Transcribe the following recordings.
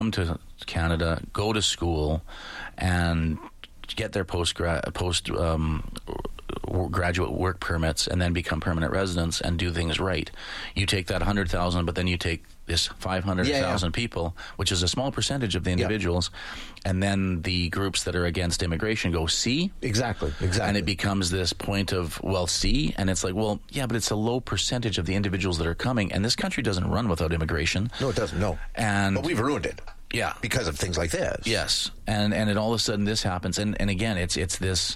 come to Canada, go to school, and get their graduate work permits and then become permanent residents and do things right. You take that 100,000, but then you take this 500,000 people, which is a small percentage of the individuals, and then the groups that are against immigration go, see? Exactly. And it becomes this point of, well, see? And it's like, well, yeah, but it's a low percentage of the individuals that are coming, and this country doesn't run without immigration. No, it doesn't, no. But we've ruined it. Yeah. Because of things like this. Yes. And then all of a sudden this happens. And again, it's this,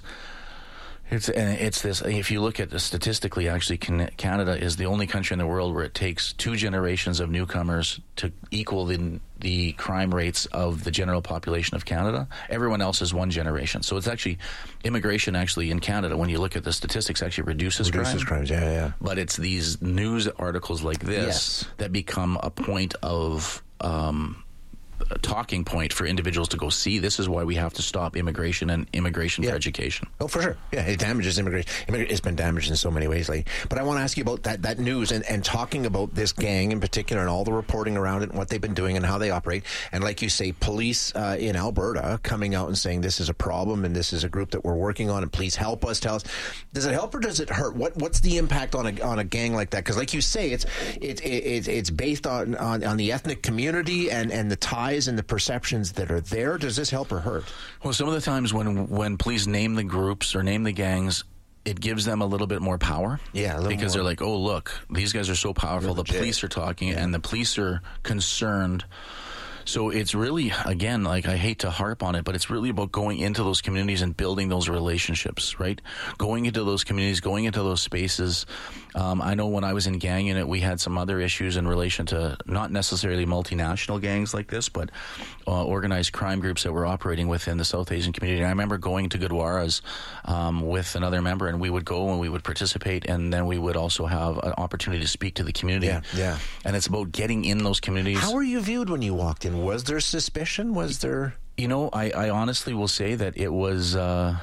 if you look at the statistically, actually, Canada is the only country in the world where it takes 2 generations of newcomers to equal the crime rates of the general population of Canada. Everyone else is 1 generation. So it's actually, immigration actually in Canada, when you look at the statistics, actually reduces crimes, yeah. But it's these news articles like this that become a point of a talking point for individuals to go, see, this is why we have to stop immigration and immigration for education. Oh, for sure. Yeah, it damages immigration. It's been damaged in so many ways lately. But I want to ask you about that news and talking about this gang in particular and all the reporting around it and what they've been doing and how they operate. And like you say, police in Alberta coming out and saying this is a problem and this is a group that we're working on and please help us, tell us. Does it help or does it hurt? What's the impact on a gang like that? Because like you say, it's based on the ethnic community and the ties and the perceptions that are there. Does this help or hurt? Well, some of the times when police name the groups or name the gangs, it gives them a little bit more power. Yeah, because they're like, oh, look, these guys are so powerful. The police are talking, and the police are concerned. So it's really, again, like, I hate to harp on it, but it's really about going into those communities and building those relationships, right? Going into those communities, going into those spaces. I know when I was in gang unit, we had some other issues in relation to not necessarily multinational gangs like this, but organized crime groups that were operating within the South Asian community. And I remember going to Gurdwaras with another member, and we would go and we would participate, and then we would also have an opportunity to speak to the community. Yeah. And it's about getting in those communities. How were you viewed when you walked in? Was there suspicion? Was there... You know, I honestly will say that it was one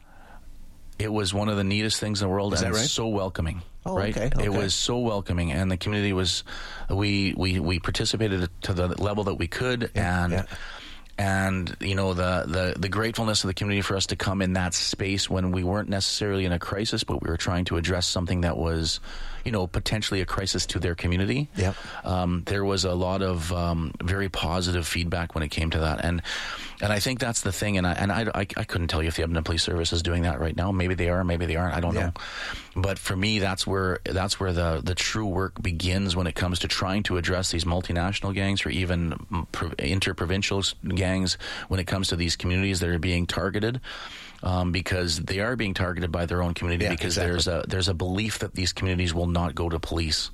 of the neatest things in the world. Is that right? So welcoming. Oh, right? Okay. It was so welcoming, and the community was. We participated to the level that we could, and you know, the gratefulness of the community for us to come in that space when we weren't necessarily in a crisis, but we were trying to address something that was, you know, potentially a crisis to their community. Yep. There was a lot of very positive feedback when it came to that, and I think that's the thing. And I couldn't tell you if the Edmonton Police Service is doing that right now. Maybe they are, maybe they aren't. I don't know. But for me, that's where the true work begins when it comes to trying to address these multinational gangs or even interprovincial gangs. When it comes to these communities that are being targeted. Because they are being targeted by their own community, because there's a belief that these communities will not go to police,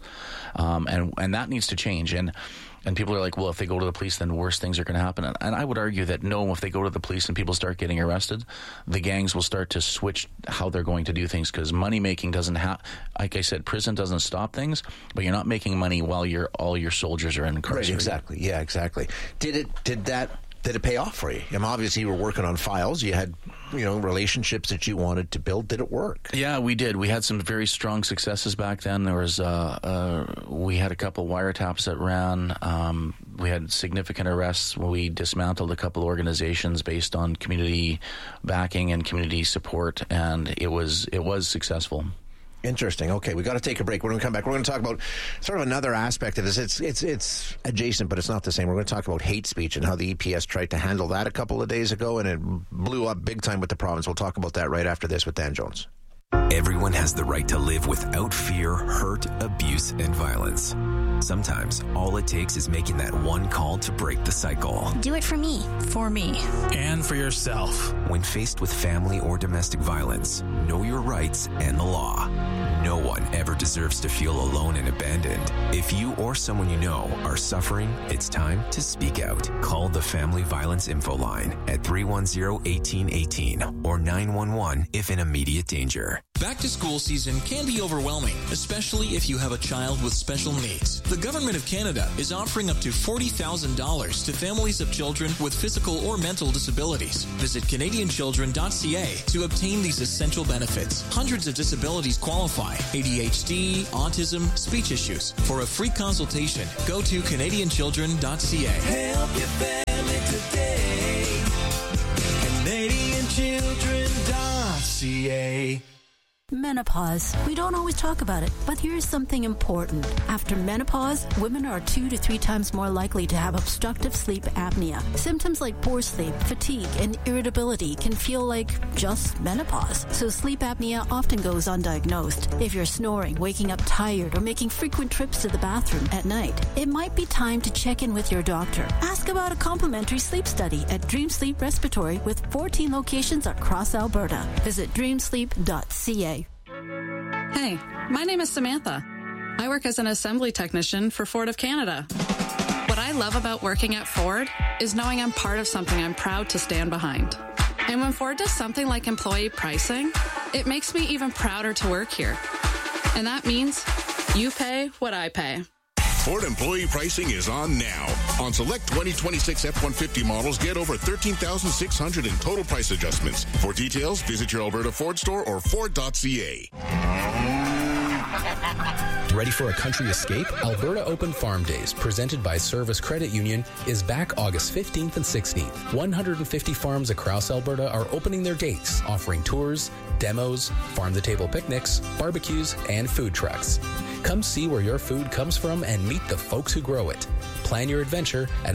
and that needs to change. And people are like, well, if they go to the police, then worse things are going to happen. And I would argue that no, if they go to the police and people start getting arrested, the gangs will start to switch how they're going to do things, because money making doesn't like I said, prison doesn't stop things, but you're not making money while all your soldiers are incarcerated. Right, exactly. Yeah, exactly. Did it pay off for you? I mean, obviously you were working on files. You had, you know, relationships that you wanted to build. Did it work? Yeah, we did. We had some very strong successes back then. There was we had a couple wiretaps that ran. We had significant arrests. We dismantled a couple organizations based on community backing and community support, and it was successful. Interesting. Okay, we got to take a break. We're going to come back. We're going to talk about sort of another aspect of this. It's adjacent, but it's not the same. We're going to talk about hate speech and how the EPS tried to handle that a couple of days ago, and it blew up big time with the province. We'll talk about that right after this with Dan Jones. Everyone has the right to live without fear, hurt, abuse, and violence. Sometimes all it takes is making that one call to break the cycle. Do it for me. For me. And for yourself. When faced with family or domestic violence, know your rights and the law. No one ever deserves to feel alone and abandoned. If you or someone you know are suffering, it's time to speak out. Call the Family Violence Info Line at 310-1818 or 911 if in immediate danger. Back-to-school season can be overwhelming, especially if you have a child with special needs. The Government of Canada is offering up to $40,000 to families of children with physical or mental disabilities. Visit CanadianChildren.ca to obtain these essential benefits. Hundreds of disabilities qualify: ADHD, autism, speech issues. For a free consultation, go to CanadianChildren.ca. Help your family today. CanadianChildren.ca. Menopause. We don't always talk about it, but here's something important. After menopause, women are 2 to 3 times more likely to have obstructive sleep apnea. Symptoms like poor sleep, fatigue, and irritability can feel like just menopause. So sleep apnea often goes undiagnosed. If you're snoring, waking up tired, or making frequent trips to the bathroom at night, it might be time to check in with your doctor. Ask about a complimentary sleep study at Dream Sleep Respiratory with 14 locations across Alberta. Visit dreamsleep.ca. Hey, my name is Samantha. I work as an assembly technician for Ford of Canada. What I love about working at Ford is knowing I'm part of something I'm proud to stand behind. And when Ford does something like employee pricing, it makes me even prouder to work here. And that means you pay what I pay. Ford employee pricing is on now. On select 2026 F-150 models, get over $13,600 in total price adjustments. For details, visit your Alberta Ford store or Ford.ca. Ready for a country escape? Alberta Open Farm Days, presented by Service Credit Union, is back August 15th and 16th. 150 farms across Alberta are opening their gates, offering tours, demos, farm-to-table picnics, barbecues, and food trucks. Come see where your food comes from and meet the folks who grow it. Plan your adventure at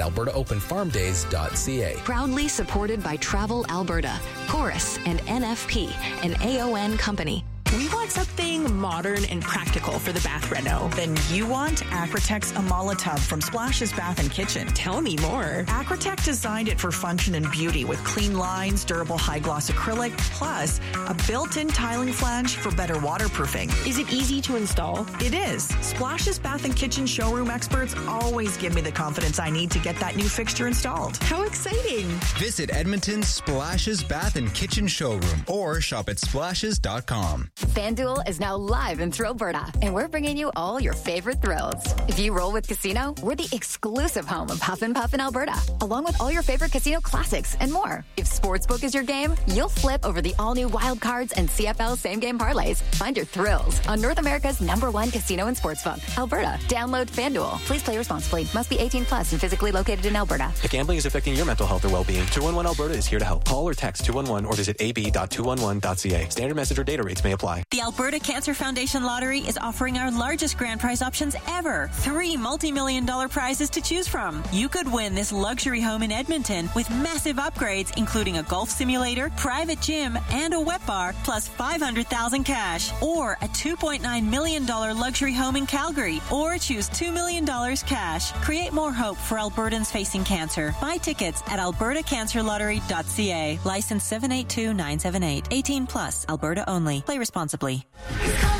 albertaopenfarmdays.ca. Proudly supported by Travel Alberta, Chorus, and NFP, an AON company. We want something modern and practical for the bath reno. Then you want Acrotex Amala Tub from Splashes Bath and Kitchen. Tell me more. Acrotec designed it for function and beauty with clean lines, durable high-gloss acrylic, plus a built-in tiling flange for better waterproofing. Is it easy to install? It is. Splashes Bath and Kitchen showroom experts always give me the confidence I need to get that new fixture installed. How exciting! Visit Edmonton's Splashes Bath and Kitchen showroom or shop at splashes.com. FanDuel is now live in Thrillberta, and we're bringing you all your favorite thrills. If you roll with Casino, we're the exclusive home of Huff and Puff in Alberta, along with all your favorite casino classics and more. If Sportsbook is your game, you'll flip over the all-new Wild Cards and CFL same-game parlays. Find your thrills on North America's #1 casino and sportsbook, Alberta. Download FanDuel. Please play responsibly. Must be 18 plus and physically located in Alberta. If gambling is affecting your mental health or well-being, 211 Alberta is here to help. Call or text 211 or visit ab.211.ca. Standard message or data rates may apply. The Alberta Cancer Foundation Lottery is offering our largest grand prize options ever. 3 multi-million-dollar prizes to choose from. You could win this luxury home in Edmonton with massive upgrades, including a golf simulator, private gym, and a wet bar, plus $500,000 cash. Or a $2.9 million luxury home in Calgary. Or choose $2 million cash. Create more hope for Albertans facing cancer. Buy tickets at albertacancerlottery.ca. License 782978. 18 plus. Alberta only. Play responsibly.